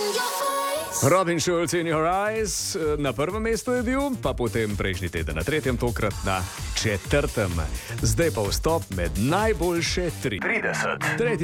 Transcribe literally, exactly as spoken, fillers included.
Robin Schulz in Your Eyes na prvem mestu je bil, pa potem prejšnji teden na tretjem, tokrat na četrtem. Zdaj pa vstop med najboljše tri. trideset.